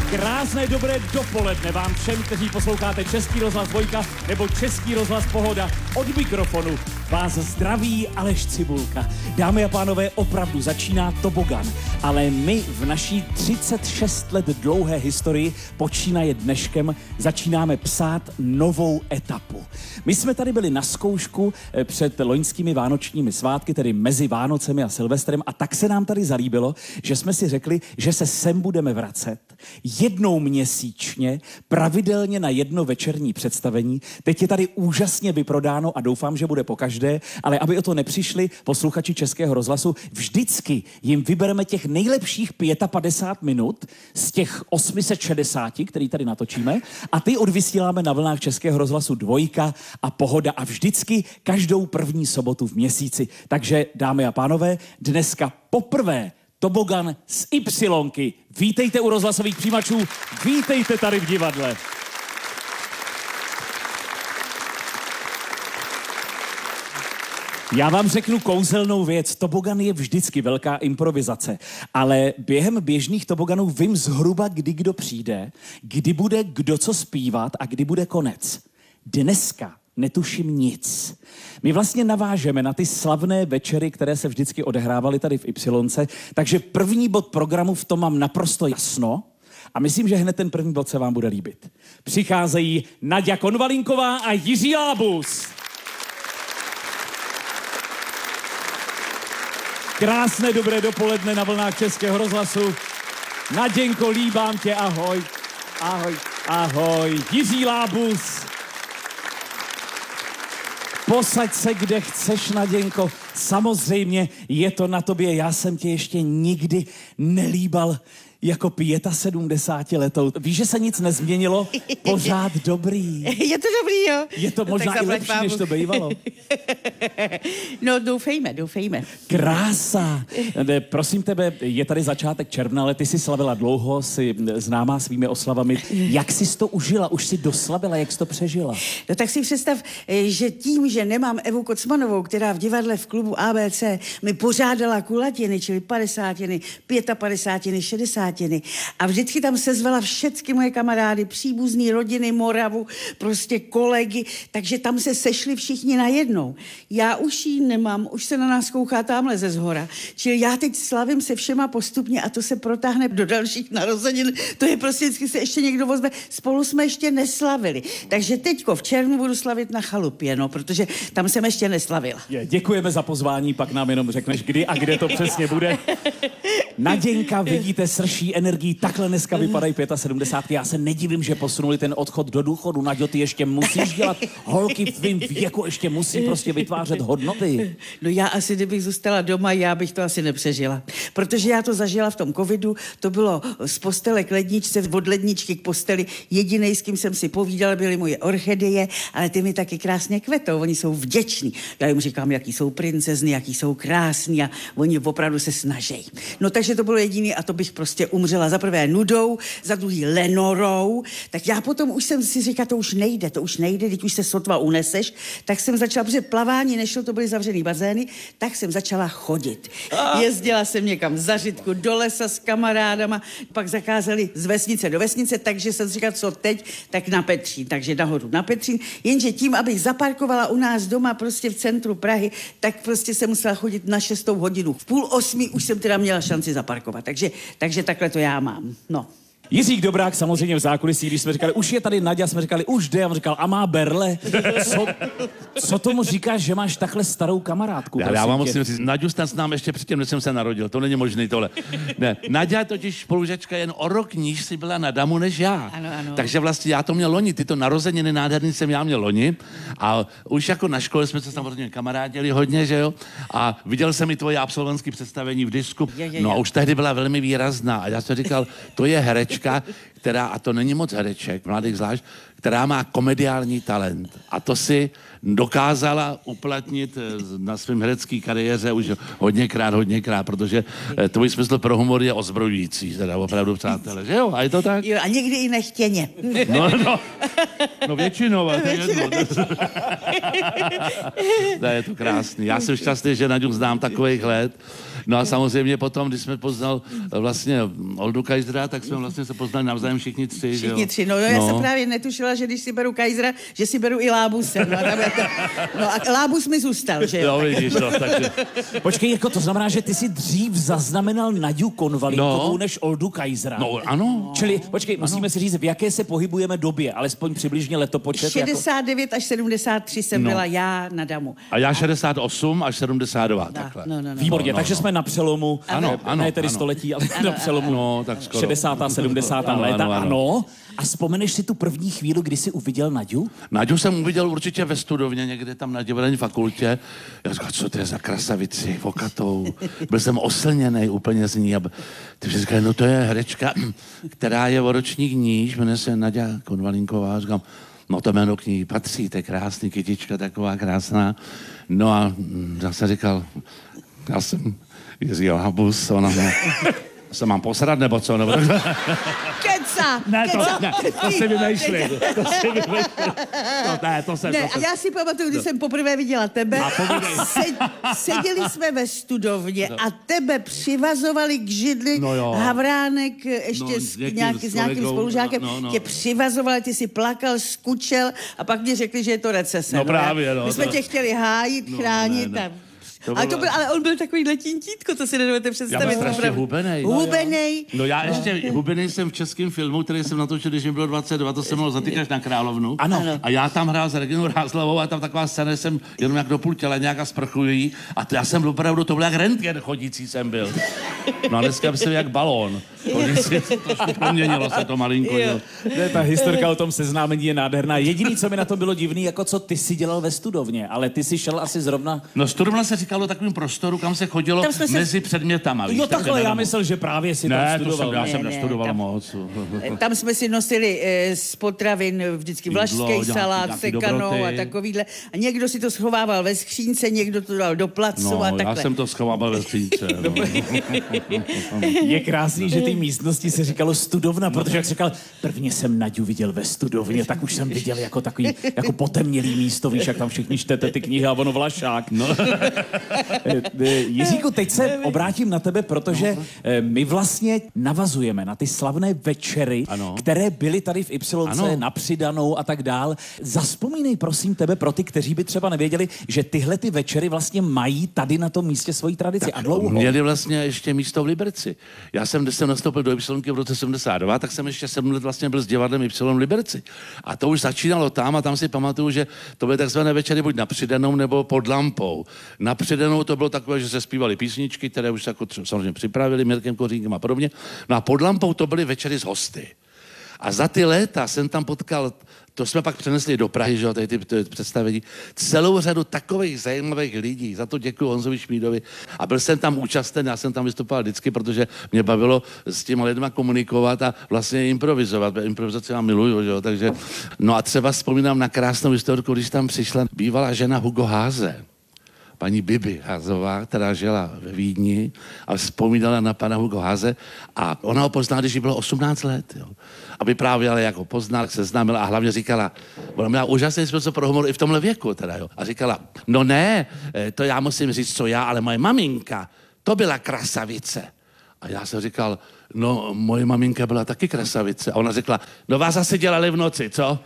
Krásné dobré dopoledne vám všem, kteří posloucháte Český rozhlas Dvojka nebo Český rozhlas Pohoda. Od mikrofonu vás zdraví Aleš Cibulka. Dámy a pánové, opravdu začíná tobogan, ale my v naší 36 let dlouhé historii počínaje dneškem začínáme psát novou etapu. My jsme tady byli na zkoušku před loňskými vánočními svátky, tedy mezi Vánocemi a Silvestrem, a tak se nám tady zalíbilo, že jsme si řekli, že se sem budeme vracet jednou měsíčně, pravidelně na jedno večerní představení. Teď je tady úžasně vyprodáno a doufám, že bude pokaždé, ale aby o to nepřišli posluchači Českého rozhlasu, vždycky jim vybereme těch nejlepších 55 minut z těch 860, který tady natočíme, a ty odvysíláme na vlnách Českého rozhlasu Dvojka a Pohoda a vždycky každou první sobotu v měsíci. Takže, dámy a pánové, dneska poprvé tobogan z Ypsilonky. Vítejte u rozhlasových přijímačů, vítejte tady v divadle. Já vám řeknu kouzelnou věc. Tobogan je vždycky velká improvizace, ale během běžných toboganů vím zhruba, kdy kdo přijde, kdy bude kdo co zpívat a kdy bude konec. Dneska netuším nic. My vlastně navážeme na ty slavné večery, které se vždycky odehrávaly tady v Ypsilonce, takže první bod programu v tom mám naprosto jasno a myslím, že hned ten první bod se vám bude líbit. Přicházejí Naďa Konvalinková a Jiří Lábus. Krásné dobré dopoledne na vlnách Českého rozhlasu. Naděnko, líbám tě, ahoj. Ahoj, ahoj. Jiří Lábus. Posaď se, kde chceš, Naděnko. Samozřejmě je to na tobě. Já jsem tě ještě nikdy nelíbal jako 75 letou. Víš, že se nic nezměnilo? Pořád dobrý. Je to dobrý, jo? Je to možná i lepší, než to bývalo. No, doufejme. Krása. Prosím tebe, je tady začátek června, ale ty jsi slavila dlouho, jsi známá svými oslavami. Jak jsi to užila? Už jsi doslavila, jak jsi to přežila? No tak si představ, že tím, že nemám Evu Kocmanovou, která v divadle v klubu ABC mi pořádala kulatiny, čili 50, 55, 60, a vždycky tam sezvala všechny moje kamarády, příbuzný, rodiny, Moravu, prostě kolegy, takže tam se sešli všichni najednou. Já už ji nemám, už se na nás kouká tamhle ze zhora. Čili já teď slavím se všema postupně a to se protáhne do dalších narozenin. To je prostě vždycky se ještě někdo vozve. Spolu jsme ještě neslavili. Takže teďko v červnu budu slavit na chalupě, no, protože tam jsem ještě neslavila. Děkujeme za pozvání, pak nám jenom řekneš, kdy a kde to přesně bude. Naděnka, vidíte, srší energií, takhle dneska vypadají 75. Já se nedivím, že posunuli ten odchod do důchodu. Naďo, ty ještě musíš dělat, holky v tvým věku ještě musí prostě vytvářet hodnoty. No já asi, kdybych zůstala doma, já bych to asi nepřežila. Protože já to zažila v tom covidu, to bylo z postele k ledničce, od ledničky k posteli. Jedinej, s kým jsem si povídala, byly moje orchideje, ale ty mi taky krásně kvetou, oni jsou vděční. Já jim říkám, jaký jsou princezny, jaký jsou krásní a oni opravdu se snaží. No takže to bylo jediný a to bych prostě umřela za prvé nudou, za druhý lenorou, tak já potom už jsem si říkala, to už nejde, teď už se sotva uneseš, tak jsem začala, protože plavání nešlo, to byly zavřený bazény, tak jsem začala chodit. Jezdila jsem někam za Řitku do lesa s kamarádama, pak zakázali z vesnice do vesnice, takže jsem si říkala, co teď, tak na Petřín, takže nahoru na Petřín, jenže tím, abych zaparkovala u nás doma prostě v centru Prahy, tak prostě jsem musela chodit na 6. hodinu. V 7:30 už jsem teda měla šanci zaparkovat, takže takhle to já mám, no. Jiřík Dobrák samozřejmě v zákulisí, když jsme říkali, už je tady Naďa, jsme říkali, už jde, a on říkal, a má berle. Co tomu říkáš, že máš takhle starou kamarádku? Já vám musím říct, Naďu snad znám ještě předtím, než jsem se narodil, to není možný tohle. Ne, Naďa totiž spolužačka jen o rok níž si byla na damu než já. Ano. Takže vlastně já to měl loni, tyto narozeniny nádherný jsem já měl loni a už jako na škole jsme se samozřejmě kamarádili hodně, že jo? A viděl jsem i tvoje absolventské představení v disku. No a už tehdy byla velmi výrazná a já jsem říkal, to je herečka, která, a to není moc hereček, mladých zvlášť, která má komediální talent. A to si dokázala uplatnit na svém herecké kariéře už hodněkrát, protože tvůj smysl pro humor je ozbrojující, teda opravdu, přátelé, že jo? A je to tak? Jo, a někdy i nechtěně. No většinou, ale to je jedno. To je to krásný. Já jsem šťastný, že Naďu znám takových let. No a samozřejmě potom, když jsme poznal vlastně Oldu Kaisera, tak jsme vlastně se poznali navzájem Kajzrem, všichni tři, že jo? Všichni tři, no já jsem právě netušila, že když si beru Kajzra, že si beru i Lábuse. No a Lábus mi zůstal, že jo? Jo, vidíš, no, takže... Počkej, jako to znamená, že ty si dřív zaznamenal Naďu Konvalinkovou než Oldu Kajzra. No, ano. Čili, počkej, musíme si říct, v jaké se pohybujeme době, alespoň přibližně letopočet. 69 až 73 jsem byla já na Damu. A já 68 až 72, takhle. No. Výborně, takže jsme na přelomu, ne tedy století, ale na přelomu tak skoro. 60. 70. léta, ano. A vzpomeneš si tu první chvíli, kdy jsi uviděl Naďu? Naďu jsem uviděl určitě ve studovně, někde tam na divadelní fakultě. Já říkal, co to je za krasavici, vokatou. Byl jsem oslněnej úplně z ní. A ty jsi říkal, no to je herečka, která je o ročník níž, jmenuje se Naďa Konvalinková. Říkám, no to jméno k ní patří, to je krásný, kytička taková krásná. No a já jsem říkal, já jsem Jiří Lábus, ona se mám posrat, nebo co? Nebo... Keca! Ne, to si vymýšlí. A já si pamatuju, když jsem poprvé viděla tebe, seděli jsme ve studovně a tebe přivazovali k židli, Havránek ještě s nějakým spolužákem, tě přivazovali, ty si plakal, skučel a pak mě řekli, že je to recese. No právě, My jsme tě chtěli hájit, chránit. Ale on byl takový letintítko, to si nedovedete představit. Já byl strašně hubenej. Hubenej. No já ještě hubenej jsem v českém filmu, který jsem natočil, když mi bylo 22, to jsem mohl Zatýkač na Královnu. Ano. A já tam hrál s Reginou Rázlovou a tam taková scéna, jsem jenom jak do půl těla nějaká sprchují a já jsem opravdu, to byl jak rentgen chodící jsem byl. No a dneska jsem jak balón. Chodící, trošku proměnilo se to malinko. Ne, ta historka o tom seznámení je nádherná. Jediný, co mi na to bylo divný, jako co ty si dělal ve studovně, ale ty si šel asi zrovna... No studovna se říkalo takovým prostoru, kam se chodilo mezi předmětama. No takhle, já myslel, že právě si tam studoval. Já jsem nestudoval moc. Tam jsme si nosili z potravin vždycky vlašský salát, sekanou a takovýhle. A někdo si to schovával ve skřínce, někdo to dal do placu a takhle. Já jsem to schovával ve skřínce. Je krásný, že ty místnosti se říkalo studovna, protože jak říkal, prvně jsem Naďu viděl ve studovně, tak už jsem viděl jako takový, jako potemnělý místo, víš, jak tam všichni čtete ty knihy a ono vlašák. No. Jiříku, teď se obrátím na tebe, protože my vlastně navazujeme na ty slavné večery, které byly tady v Y na Přidanou a tak dál. Zavzpomínej prosím tebe pro ty, kteří by třeba nevěděli, že tyhle ty večery vlastně mají tady na tom místě svoji tradici a dlouho. Měli vlastně ještě místo v Liberci. Já jsem, když jsem nastoupil do Y v roce 72, tak jsem ještě 7 let vlastně byl s divadlem Y v Liberci. A to už začínalo tam a tam si pamatuju, že to byly takzvané večery buď na Přidanou nebo pod lampou. Na Přidanou to bylo takové, že se zpívaly písničky, které už jako samozřejmě připravili Mirkem Kořínkem a podobně. No a pod lampou to byly večery s hosty. A za ty léta jsem tam potkal, to jsme pak přenesli do Prahy, že jo, tady ty představení, celou řadu takových zajímavých lidí. Za to děkuji Honzovi Šmídovi. A byl jsem tam účasten, já jsem tam vystupoval vždycky, protože mě bavilo s těma lidma komunikovat a vlastně improvizovat. Improvizaci já miluju, že jo, takže... No a třeba vzpomínám na krásnou historku, když tam přišla bývalá žena Hugo Háze. Paní Bibi Házová, která žila ve Vídni a vzpomínala na pana Hugo Háze a ona ho poznala, když jí bylo 18 let. Jo. A vyprávěla, jak ho poznala, seznámila a hlavně říkala, ona měla úžasný smysl pro humor i v tomhle věku. Teda, jo. A říkala, no ne, to já musím říct, co já, ale moje maminka, to byla krasavice. A já jsem říkal, no moje maminka byla taky krasavice. A ona řekla, no vás asi dělali v noci, co?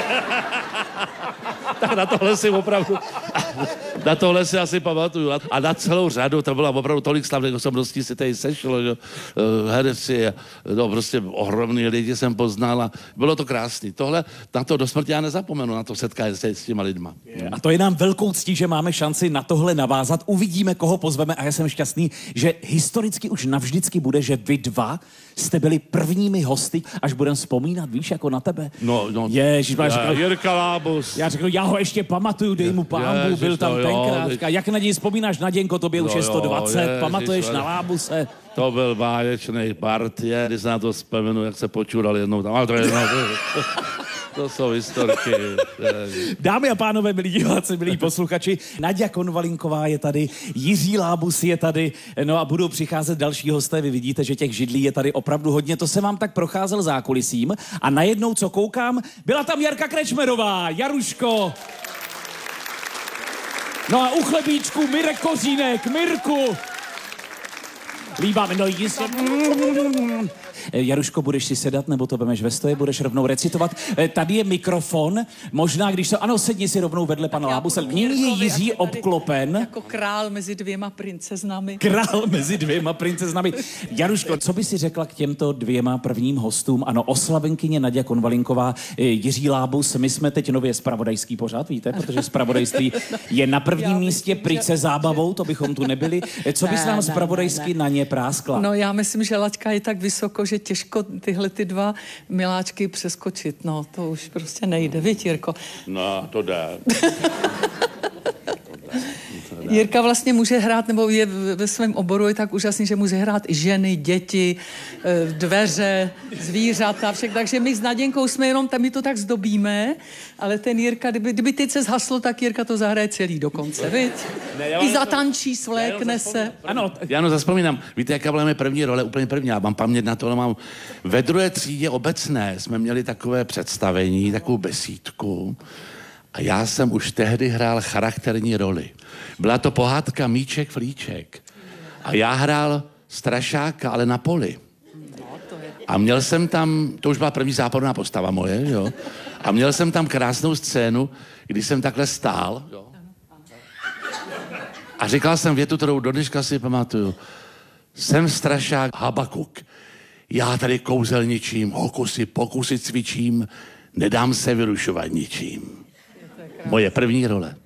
Tak na tohle si opravdu... Na tohle si asi pamatuju. A na celou řadu, to bylo opravdu tolik slavných osobností si tady sešlo, že herci, no prostě ohromný lidi jsem poznal a bylo to krásný. Tohle, na to do smrti já nezapomenu, na to setkání s těma lidma. A to je nám velkou ctí, že máme šanci na tohle navázat. Uvidíme, koho pozveme a já jsem šťastný, že historicky už navždycky bude, že vy dva jste byli prvními hosty, až budeme vzpomínat, víš, jako na tebe. No. Jirka Lábus. Já řekl, já ho ještě pamatuju, dej mu pánbu, byl tam tenkrát. Jak na něj vzpomínáš, Naděnko, tobě už je 120, pamatuješ na Lábuse? To byl báječný part, když se na to vzpomenu, jak se počural jednou tam. Ale to je to jsou historky. Dámy a pánové, milí diváci, milí posluchači, Naďa Konvalinková je tady, Jiří Lábus je tady, no a budou přicházet další hosté. Vy vidíte, že těch židlí je tady opravdu hodně. To jsem vám tak procházel zákulisím a najednou, co koukám, byla tam Jarka Krečmerová, Jaruško. No a u chlebíčku Mirek Kořínek, Mirku. Líbáme, no jistě. Jaruško, budeš si sedat, nebo to vemeš ve stoje, budeš rovnou recitovat. Tady je mikrofon, možná když to... Ano, sedni si rovnou vedle pana Lábuse. Nyní je Jiří obklopen. Jako král mezi dvěma princeznami. Král mezi dvěma princeznami. Jaruško, co by si řekla k těmto dvěma prvním hostům? Ano, oslavenkyně Naďa Konvalinková, Jiří Lábus. My jsme teď nově zpravodajský pořad, víte, protože zpravodajství je na prvním místě, pryč se zábavou, to bychom tu nebyli. Co bys nám zpravodajsky na ně práskla? No já myslím, že laťka je tak vysoko, že těžko tyhle ty dva miláčky přeskočit. No to už prostě nejde, víš, Jirko? No, to dá. Jirka vlastně může hrát, nebo je ve svém oboru je tak úžasný, že může hrát i ženy, děti, dveře, zvířata, však. Takže my s Naděnkou jsme jenom, tam my to tak zdobíme, ale ten Jirka, kdyby teď se zhaslo, tak Jirka to zahraje celý dokonce, viď? I zatančí, svlékne se. Ano, já zaspomínám. Víte, jaká byla moje první role? Úplně první. Já mám paměť na to, ale mám... Ve druhé třídě obecné jsme měli takové představení, takovou besídku. A já jsem už tehdy hrál charakterní roli. Byla to pohádka Míček Flíček. A já hrál strašáka, ale na poli. A měl jsem tam, to už byla první záporná postava moje, jo. A měl jsem tam krásnou scénu, když jsem takhle stál, jo. A říkal jsem větu, kterou do dneška si pamatuju. Jsem strašák Habakuk. Já tady kouzelničím, hokusy, pokusy cvičím, nedám se vyrušovat ničím. Moje první role.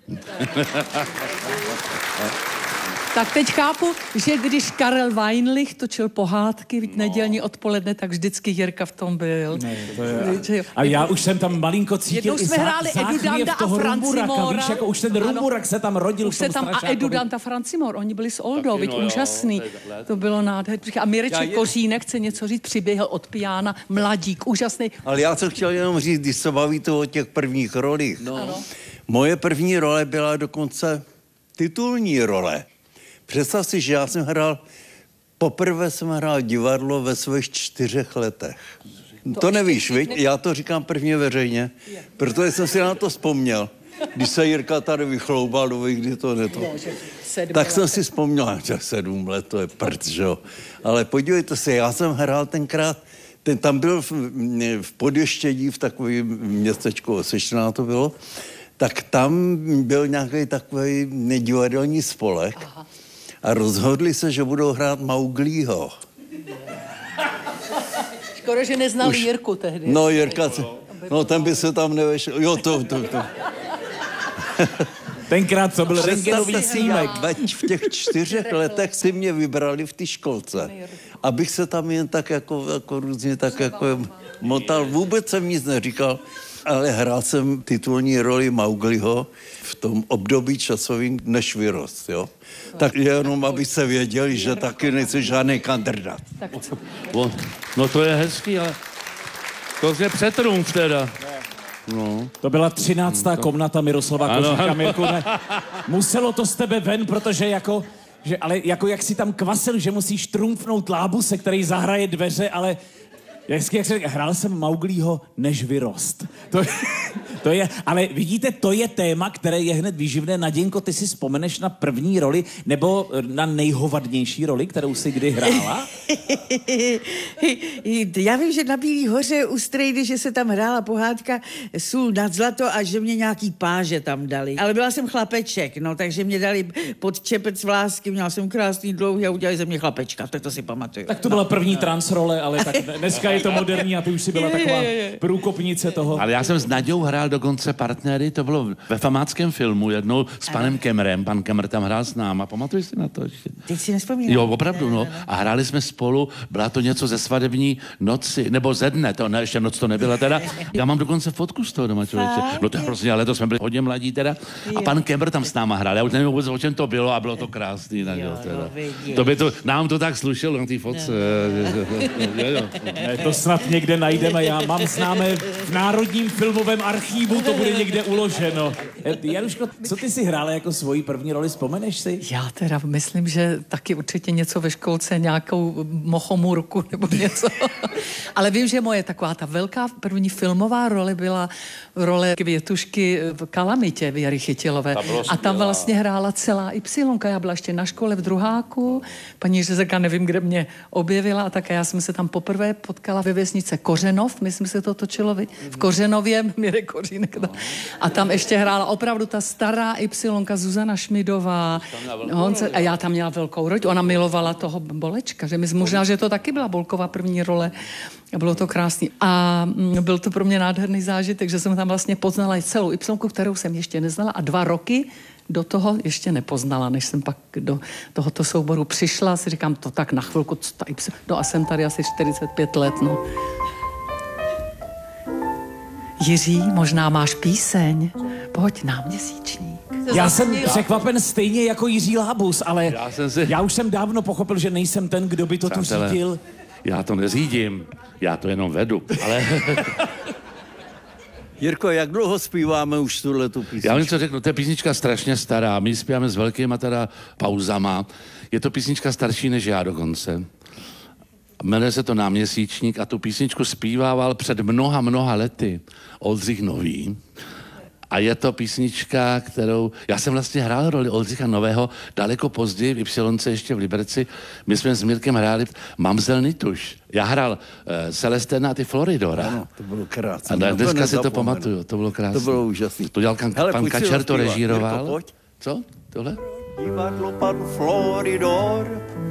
Tak teď chápu, že když Karel Weinlich točil pohádky v nedělní odpoledne, tak vždycky Jirka v tom byl. Ne, to je... A já už jsem tam malinko cítil i záchvěv toho Rumburaka. Víš, jako už ten Rumburak se tam rodil už v tom se tam a Edudanta Francimor, oni byli s Oldou, byť úžasný. To bylo nádherné. A Mireček Kořínek chce něco říct, přiběhl od piána, mladík, úžasný. Ale já jsem chtěl jenom říct, když se bavíte o těch prvních rolích. No. Moje první role byla dokonce titulní role. Představ si, že já jsem poprvé jsem hrál divadlo ve svých 4 letech. To nevíš, viď? Já to říkám prvně veřejně, protože jsem si na to vzpomněl. Když se Jirka tady vychloubal, kdy to neto. Tak jsem si vzpomněl, že 7 let, to je prd, že jo. Ale podívejte se, já jsem hrál tenkrát, ten tam byl v Podještědí, v takovém městečku Osečná to bylo, tak tam byl nějaký takový divadelní spolek. Aha. A rozhodli se, že budou hrát Mauglího. Škoda, že neznal Jirku tehdy. No, Jirka, no ten by se tam nevešel. Jo, to. Tenkrát to byl rentgenový snímek. V těch 4 letech si mě vybrali v té školce, abych se tam jen tak jako různě tak jako motal. Vůbec jsem nic neříkal, ale hrál jsem titulní roli Maugliho v tom období časovým, než vyrost, jo. Tak jenom, aby se věděli, že taky nejsi žádný kandrdát. No to je hezký, ale to je přetrumf teda. No. To byla 13. komnata Miroslava Koříka, Mirku, ne. Muselo to z tebe ven, protože ale jak si tam kvasil, že musíš trumfnout Lábuse, který zahraje dveře, ale jak se říká, hrál jsem Mauglího, než vyrost. To je, ale vidíte, to je téma, které je hned výživné. Naděnko, ty si vzpomeneš na první roli, nebo na nejhovadnější roli, kterou jsi kdy hrála? Já vím, že na Bílý hoře u Strejdy, že se tam hrála pohádka Sůl nad zlato a že mě nějaký páže tam dali. Ale byla jsem chlapeček, no, takže mě dali pod čepec vlásky, měla jsem krásný dlouhý a udělali ze mě chlapečka, to si pamatuju. Tak to byla první transrole, ale tak dneska je to moderní a ty už si byla taková průkopnice toho. Ale já jsem s Naďou hrál dokonce partnery, to bylo ve famáckém filmu jednou s panem Kemrem. Pan Kemr tam hrál s náma, pamatuješ si na to ještě? Teď si nespomínám. Jo, opravdu, no. A hráli jsme spolu, byla to něco ze svatební noci, nebo ze dne, to ne, ještě noc to nebyla teda. Já mám dokonce fotku z toho doma, člověče. No to je prostě, ale to jsme byli hodně mladí teda. A pan Kemr tam s náma hrál. Já už nevím vůbec, o čem to bylo a bylo to krásný. Nám to tak slušelo na té fotce. To snad někde najdeme, já mám známé v Národním filmovém archívu, to bude někde uloženo. Januško, co ty si hrála jako svoji první roli, vzpomeneš si? Já teda myslím, že taky určitě něco ve školce, nějakou mochomurku nebo něco. Ale vím, že moje taková ta velká první filmová role byla role Květušky v Kalamitě Věry Chytilové. A tam vlastně hrála celá Ypsilonka. Já byla ještě na škole v druháku, paní ředitelka nevím, kde mě objevila a také já jsem se tam poprvé potkala ve vesnice Kořenov, myslím, se to točilo v Kořenově, Mirek Kořínek. A tam ještě hrála opravdu ta stará Ypsilonka Zuzana Šmidová. A já tam měla velkou roli, ona milovala toho Bolečka, že možná, že to taky byla Bolková první role. A bylo to krásný. A byl to pro mě nádherný zážitek, že jsem tam vlastně poznala i celou Ypsilonku, kterou jsem ještě neznala a 2 roky do toho ještě nepoznala, než jsem pak do tohoto souboru přišla. Si říkám, to tak na chvilku, co ta Ypsilonka. No a jsem tady asi 45 let, no. Jiří, možná máš píseň. Pojď na Měsíčník. Já jsem překvapen stejně jako Jiří Lábus, ale já už jsem dávno pochopil, že nejsem ten, kdo by to tu řídil. Já to neřídím, já to jenom vedu, ale... Jirko, jak dlouho zpíváme už tuhletu písničku? Já vám něco řeknu, to je písnička strašně stará, my zpíváme s velkýma teda pauzama. Je to písnička starší než já dokonce. Jmenuje se to Náměsíčník a tu písničku zpívával před mnoha lety Oldřich Nový. A je to písnička, kterou... Já jsem vlastně hrál roli Oldřicha Nového daleko později v Ypsilonce, ještě v Liberci. My jsme s Mirkem hráli Mamzel Nituš. Já hrál Celestina a ty Floridora. Ano, to bylo krásné. A dneska si to pamatuju, to bylo krásné. To bylo úžasné. To dělal pan Kačer, to režíroval. Jirko, pojď. Co? Tohle? Divadlo pan Floridor